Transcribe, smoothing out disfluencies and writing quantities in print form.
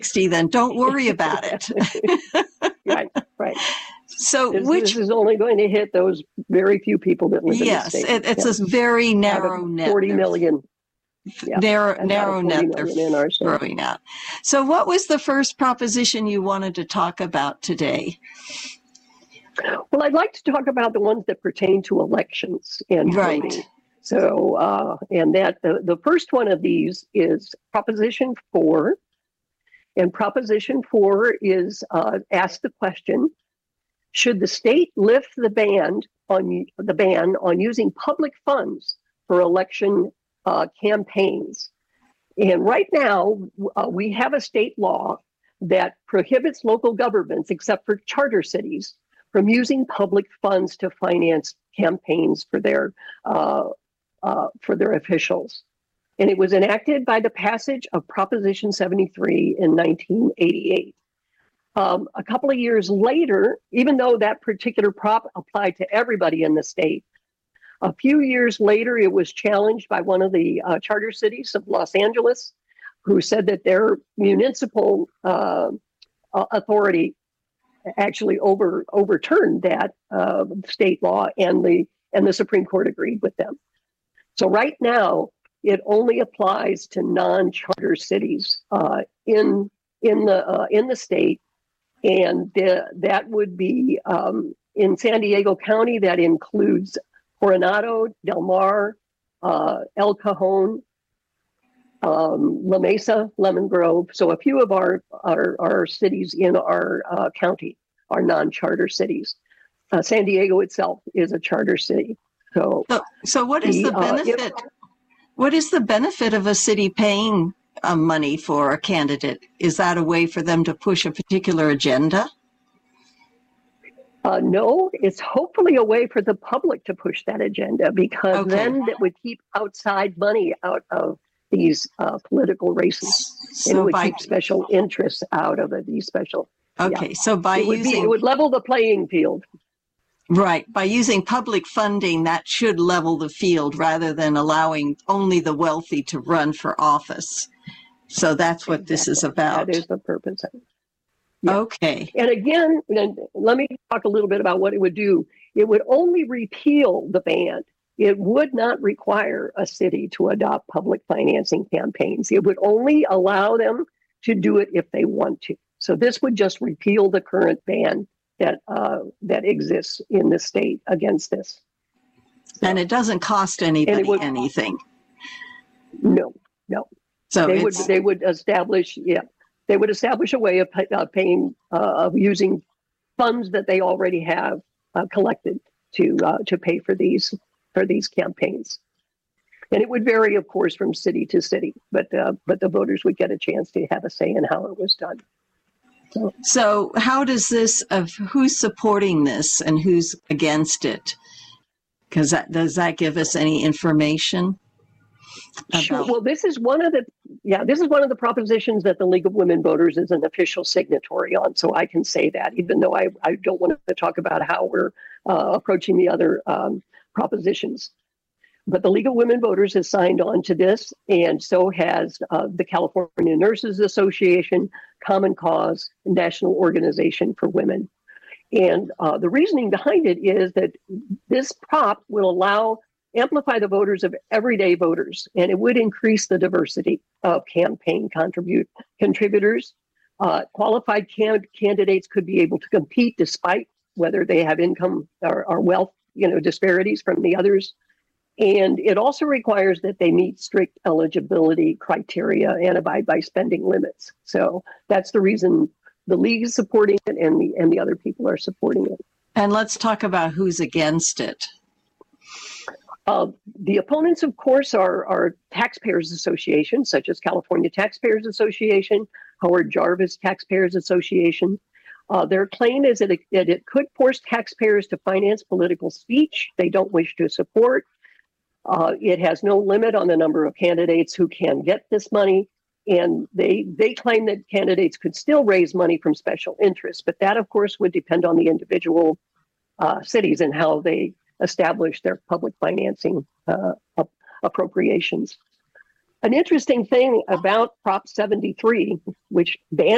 60, then don't worry about it. Right. So this is only going to hit those very few people that live in the state. Yes, it's a very narrow net. 40 million. Narrow net they're in our state. throwing out. So what was the first proposition you wanted to talk about today? Well, I'd like to talk about the ones that pertain to elections and voting. So, and that the first one of these is Proposition 4. And Proposition 4 is ask the question, should the state lift the ban on using public funds for election campaigns? And right now, we have a state law that prohibits local governments, except for charter cities, from using public funds to finance campaigns for their officials. And it was enacted by the passage of Proposition 73 in 1988. A couple of years later, even though that particular prop applied to everybody in the state, a few years later, it was challenged by one of the charter cities of Los Angeles, who said that their municipal authority actually overturned that state law, and the Supreme Court agreed with them. So right now, it only applies to non-charter cities in the state, and that would be in San Diego County. That includes Coronado, Del Mar, El Cajon, La Mesa, Lemon Grove. So a few of our cities in our county are non-charter cities. San Diego itself is a charter city. So what is the benefit? What is the benefit of a city paying money for a candidate? Is that a way for them to push a particular agenda? No, it's hopefully a way for the public to push that agenda, because then that would keep outside money out of these political races. So and it would keep special interests out of these special. Okay, so it would level the playing field. Right. By using public funding, that should level the field rather than allowing only the wealthy to run for office. So that's what this is about. That is the purpose of it. Yeah. Okay. And again, let me talk a little bit about what it would do. It would only repeal the ban. It would not require a city to adopt public financing campaigns. It would only allow them to do it if they want to. So this would just repeal the current ban that exists in the state against this. And it doesn't cost anybody anything. No. So they would establish a way of paying of using funds that they already have collected to pay for these campaigns. And it would vary, of course, from city to city, but the voters would get a chance to have a say in how it was done. So how does who's supporting this and who's against it? Because does that give us any information? Sure. Well, this is one of the propositions that the League of Women Voters is an official signatory on. So I can say that, even though I don't want to talk about how we're approaching the other propositions. But the League of Women Voters has signed on to this, and so has the California Nurses Association, Common Cause, National Organization for Women. And the reasoning behind it is that this prop will amplify the voters of everyday voters, and it would increase the diversity of campaign contributors. Qualified candidates could be able to compete despite whether they have income or wealth, disparities from the others. And it also requires that they meet strict eligibility criteria and abide by spending limits. So that's the reason the league is supporting it, and the other people are supporting it. And let's talk about who's against it. The opponents, of course, are taxpayers associations, such as California Taxpayers Association, Howard Jarvis Taxpayers Association. Their claim is that it could force taxpayers to finance political speech they don't wish to support. It has no limit on the number of candidates who can get this money. And they claim that candidates could still raise money from special interests. But that, of course, would depend on the individual cities and how they establish their public financing appropriations. An interesting thing about Prop 73, which banned